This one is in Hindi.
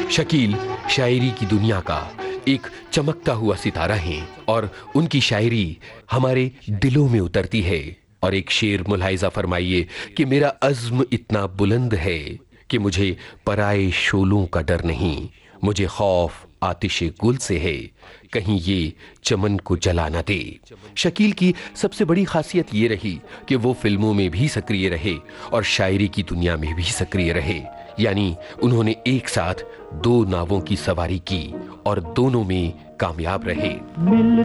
शकील शायरी की दुनिया का एक चमकता हुआ सितारा है और उनकी शायरी हमारे दिलों में उतरती है। और एक शेर मुलाहिजा फरमाइए कि मेरा अज़्म इतना बुलंद है कि मुझे पराए शोलों का डर नहीं, मुझे खौफ आतिशे गुल से है, कहीं ये चमन को जला न दे। शकील की सबसे बड़ी खासियत ये रही कि वो फिल्मों में भी सक्रिय रहे और शायरी की दुनिया में भी सक्रिय रहे। यानी उन्होंने एक साथ दो नावों की सवारी की और दोनों में कामयाब रहे।